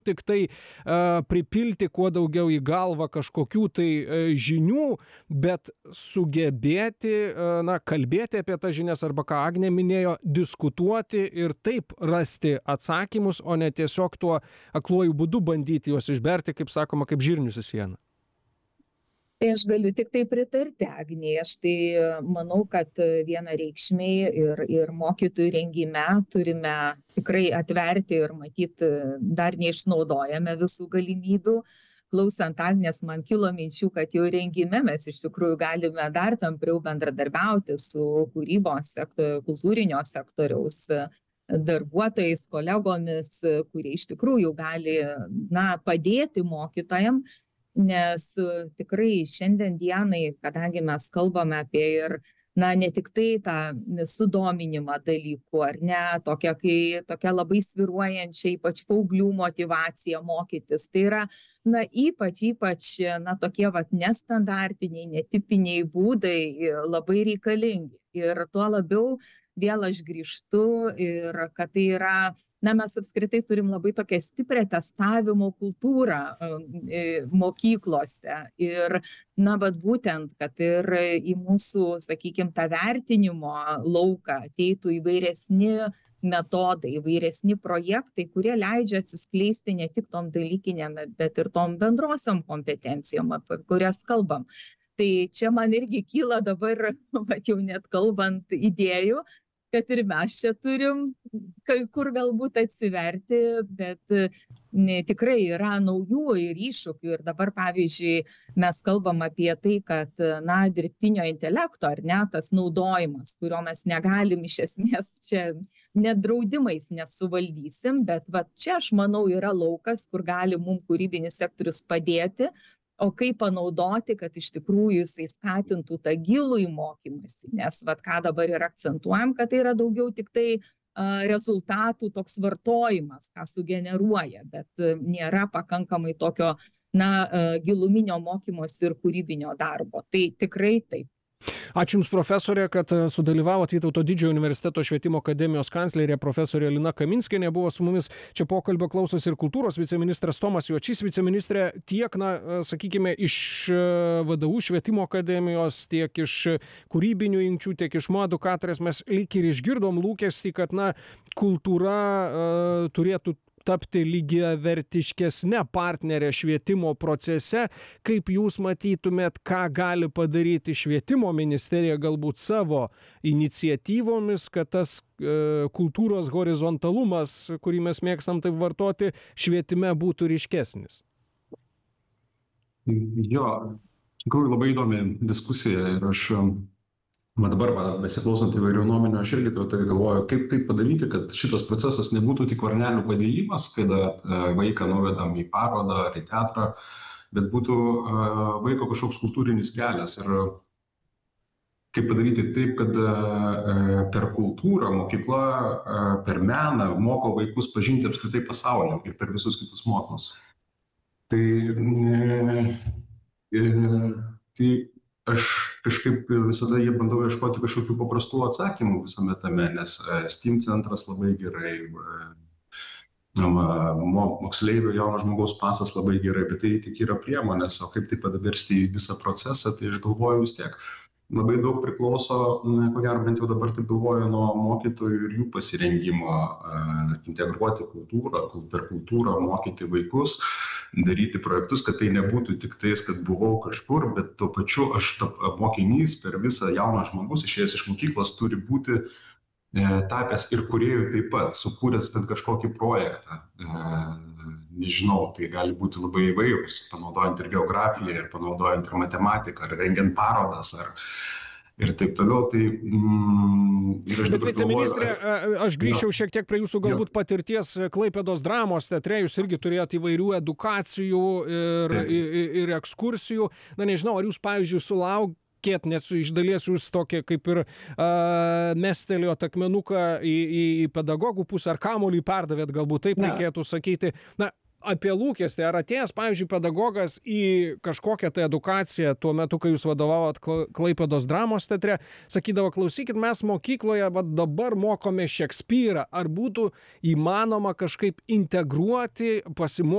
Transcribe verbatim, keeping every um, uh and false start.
tiktai uh, pripilti kuo daugiau į galvą kažkokių tai uh, žinių, bet sugebėti, uh, na, kalbėti apie tas žinias arba, ką Agnė minėjo, diskutuoti ir taip rasti atsakymus, o ne tiesiog tuo akluoju būdu bandyti juos išberti, kaip sakoma, kaip žirnius į sieną. Tai aš galiu tik tai pritarti, Agnei. Aš tai manau, kad vienareikšmiai ir, ir mokytojų rengime turime tikrai atverti ir matyti, dar neišnaudojame visų galimybių. Klausant Agnės, man kilo minčių, kad jau rengime mes iš tikrųjų galime dar tampriau bendradarbiauti su kūrybos sektoriaus, kultūrinio sektoriaus darbuotojais, kolegomis, kurie iš tikrųjų gali, na, padėti mokytojams. Nes tikrai šiandien dienai, kadangi mes kalbame apie ir, na, ne tik tai tą sudominimą dalykų, ar ne, tokia, kai, tokia labai svyruojančia, ypač paauglių motyvacija mokytis, tai yra, na, ypač, ypač, na, tokie vat nestandartiniai, netipiniai būdai labai reikalingi. Ir tuo labiau vėl aš grįžtu ir kad tai yra, na, mes apskritai turim labai tokią stiprią testavimo kultūrą mokyklose ir, na, bet būtent, kad ir į mūsų, sakykime, tą vertinimo lauką ateitų įvairesni metodai, įvairesni projektai, kurie leidžia atsiskleisti ne tik tom dalykiniam, bet ir tom bendrosiam kompetencijom, apie kurias kalbam. Tai čia man irgi kyla dabar, bet jau net kalbant, idėjų, kad ir mes čia turim kai kur galbūt atsiverti, bet ne, tikrai yra naujų ir iššūkių. Ir dabar, pavyzdžiui, mes kalbam apie tai, kad, na, dirbtinio intelekto, ar ne, tas naudojimas, kurio mes negalim iš esmės čia net draudimais nesuvaldysim, bet va, čia, aš manau, yra laukas, kur gali mums kūrybinis sektorius padėti. O kaip panaudoti, kad iš tikrųjų jisai skatintų tą gilų įmokymąsi, nes vat, ką dabar ir akcentuojam, kad tai yra daugiau tik tai uh, rezultatų toks vartojimas, ką sugeneruoja, bet uh, nėra pakankamai tokio, na, uh, giluminio mokymosi ir kūrybinio darbo. Tai tikrai taip. Ačiū Jums, profesorė, kad sudalyvavot. Vytauto didžiojo universiteto švietimo akademijos kanclerė profesorė Lina Kaminskienė buvo su mumis. Čia pokalbio klausosi ir kultūros viceministras Tomas Juočys. Viceministrė, tiek, na, sakykime, iš V D U švietimo akademijos, tiek iš kūrybinių jungčių, tiek iš mo edukatorės mes lyg ir išgirdom lūkestį, kad, na, kultūra uh, turėtų tapti lygiavertiškesne partnerė švietimo procese. Kaip jūs matytumėt, ką gali padaryti švietimo ministerija galbūt savo iniciatyvomis, kad tas e, kultūros horizontalumas, kurį mes mėgstam taip vartoti, švietime būtų ryškesnis? Jo, iš tikrųjų labai įdomi diskusija ir aš Ma dabar, va, besiklausant įvairių nuomonių, aš irgi tai galvoju, kaip tai padaryti, kad šitas procesas nebūtų tik varnelių padėjimas, kada vaiką nuvedam į parodą ar į teatrą, bet būtų vaiko kažkoks kultūrinis kelias. Ir kaip padaryti taip, kad per kultūrą mokykla, per meną moko vaikus pažinti apskritai pasaulį ir per visus kitus mokymus. Tai, tai aš kažkaip visada jie bandau ieškoti kažkokių paprastų atsakymų visame tame, nes STEAM centras labai gerai, moksleivių jauno žmogaus pasas labai gerai, bet tai tik yra priemonės, o kaip tai padaversti į visą procesą, tai aš galvoju vis tiek. Labai daug priklauso, ko gero bent jau dabar taip galvoju, nuo mokytojų ir jų pasirengimo integruoti kultūrą, per kultūrą mokyti vaikus, daryti projektus, kad tai nebūtų tik tais, kad buvau kažkur, bet tuo pačiu aš mokinys per visą jauną žmogus išėjęs iš mokyklos turi būti e, tapęs ir kūrėjų taip pat, sukūręs bent kažkokį projektą. E, nežinau, tai gali būti labai įvairūs, panaudojant ir geografiją, ir panaudojant ir matematiką, ar rengiant parodas, ar ir taip toliau. Tai, mm, ir aš Bet viceministrė, aš grįžčiau ja. šiek tiek prie jūsų galbūt ja. patirties Klaipėdos dramos teatre, jūs irgi turėjote įvairių edukacijų ir, ir, ir ekskursijų. Na nežinau, ar jūs, pavyzdžiui, sulauk Kiet, nes iš dalies jūs tokie kaip ir uh, mestelėjot akmenuką į, į, į pedagogų pusę, ar kamuolį perdavėt, galbūt taip ne. reikėtų sakyti. Na, apie lūkestį, ar atėjęs, pavyzdžiui, pedagogas į kažkokią tai edukaciją tuo metu, kai jūs vadovavot Klaipėdos dramos teatre, sakydavo, klausykit, mes mokykloje va, dabar mokome Šekspyrą, ar būtų įmanoma kažkaip integruoti, pasimokyti